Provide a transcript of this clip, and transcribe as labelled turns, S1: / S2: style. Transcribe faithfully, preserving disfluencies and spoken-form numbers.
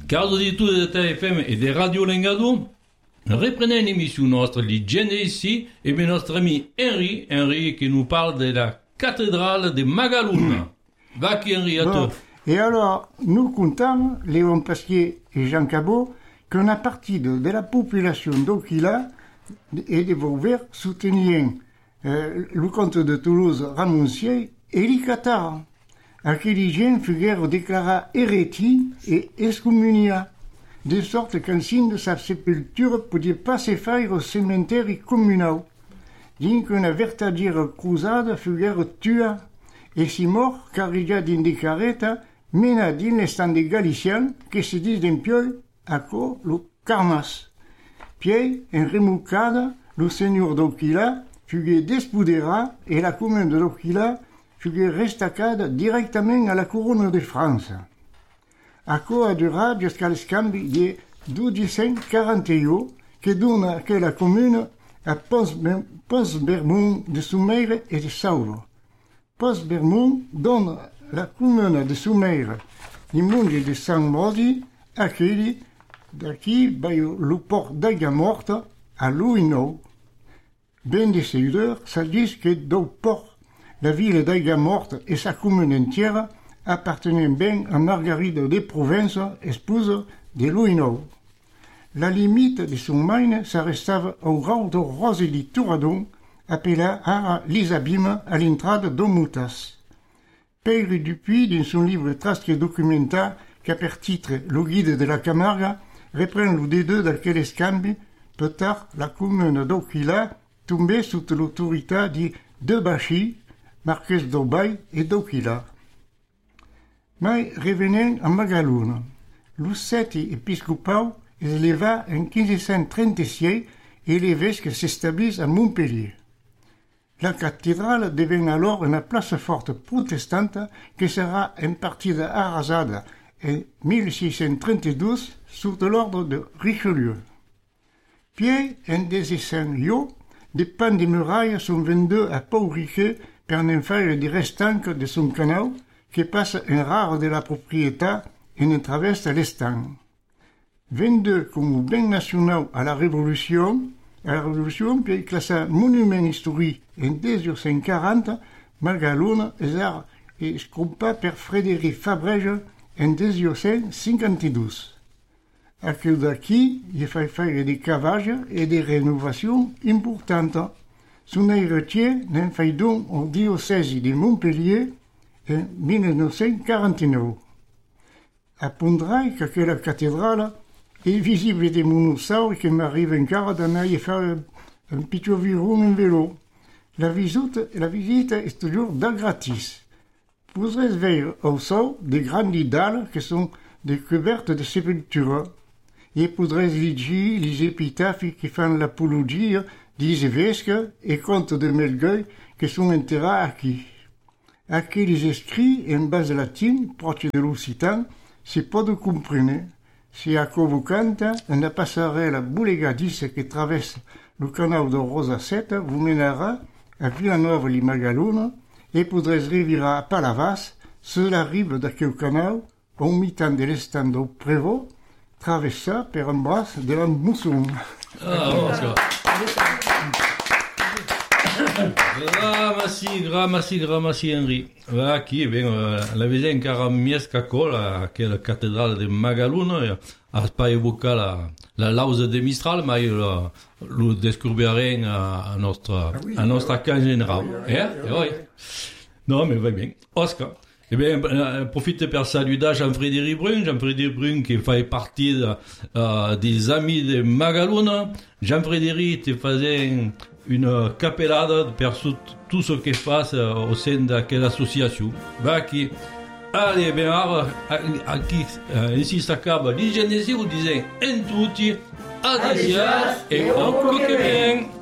S1: Caro auditori de T F M e de Radio Lengado, reprenons l'émission nostra di Genesi et bien notre ami Henri, Henri qui nous parle de la cathédrale de Magaluna. Va qui Henri, à
S2: Bon,
S1: toi.
S2: et alors, nous comptons, Léon Pasquier et Jean Cabot, qu'on a parti de, de la population d'Oquila et de Vauvert soutenant euh, le comte de Toulouse, Ramoncier, et les Cathares, à qui les gens furent déclarés hérétiques et excommunia, de sorte qu'en signe de sa sépulture ne pouvait pas se faire au cimetière communal. Dit qu'une véritable crusade furent tuée, et si mort, car il y a des carrettes, mena din l'estan des Galiciens, qui se disent d'un pieu, à quoi le Carmas. Puis, en remoucade, le seigneur d'Oquila fut despudera et la commune de l'Oquila fut restacade directement à la couronne de France. À quoi dura jusqu'à l'escambi de mille cent quarante et un, qui donne que la commune à Pons-Bermond de Soumeire et de Sauro. Pons-Bermond donne la commune de Soumeire, du monde de San Modi, à qui, d'aquí, le port d'Aiguamorte à Louineau. Ben des seguidors, ça dit que dans le port, la ville d'Aiguamorte et sa commune entière appartenaient bien à Marguerite des Provinces, épouse de Louineau. La limite de son maine s'arrêtava au rang de Rosely Touradon, appelé à l'Isabime à l'entrée d'Omutas. Père Dupuis, dans son livre Traces documentaires, qui a per titre Le guide de la Camargue, reprend le dédeux d'aquel escambi, plus tard la commune d'Oquila tombait sous l'autorité de deux Bachy, marquès d'Aubay et d'Oquila. Mais revenant à Magaluna, le seti épiscopal s'éleva en quinze cent trente-six et l'évêque s'établit à Montpellier. La cathédrale devint alors une place forte protestante qui sera en partie arrasada en mille six cent trente-douze sous l'ordre de Richelieu. Puis, en dix-sept lieux, des pans de murailles sont vendus à Pau-Riquet per en faire des restants de son canal qui passe en rare de la propriété et ne traverse l'estang. Vendus comme bien national à la Révolution, à la Révolution, puis classé monument historique en mille cent quarante, Magaluna est escompé per Frédéric Fabrège en mille cent cinquante-douze. À quel d'aquí, il fait faire des cavages et des rénovations importantes. Son héritier n'en fait donc au diocèse de Montpellier en mille neuf cent quarante-neuf. Apprendrai que la cathédrale est visible des monosaures qui m'arrive encore d'aller faire un petit viron en vélo. La visite, la visite est toujours da gratis. Vous avez aussi des grandes dalles qui sont des couvertes de sépultures. Et pourrez lire les épitaphes qui font l'apologie des évêques et contes de Melgueil qui sont enterrés aquí. Aquí les écrits en base latine, proche de l'occitan, c'est pas de comprendre. Si à quoi vous cante, une passerelle boulegadisse qui traverse le canal de Rosa sept vous mènera à Villanova-li-Magaluna et pourrez arriver à Palavas, sur la rive d'aquel canal, au mi-temps de l'estang au Prévost, traversa per un bras de la Mousson.
S1: Ah, bon, Grazie, grazie, grazie Henri. Va qui, ben, uh, la vede encara més que cola, que la cathédrale de Magaluna, a pas évoquer la, la lausa de Mistral, mais le, le descobrirem a, a nostra, a nostra camp general. Eh? Eh, oui. Non, mais va bien. Oscar. Eh bien, euh, profite pour saluer Jean-Frédéric Brun, Jean-Frédéric Brun qui fait partie de, euh, des amis de Magaluna. Jean-Frédéric te faisait une capellade pour tout ce qu'il fasse euh, au sein de quelle association. Va qui, allez, bien, alors, qui, euh, ainsi s'accabe l'hygiène, vous disait, en tutti, adesias et au coquet bien.